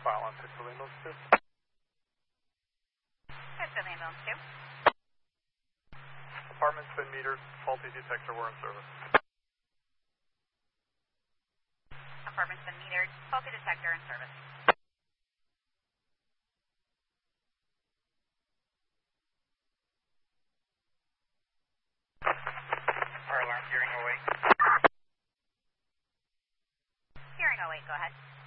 file on Pittsfield Ambulance 2. Pittsfield Ambulance 2. Apartment's been metered, faulty detector, we're in service. Apartment's been metered, faulty detector in service. Fire alarm, hearing awake. Hearing 08, go ahead.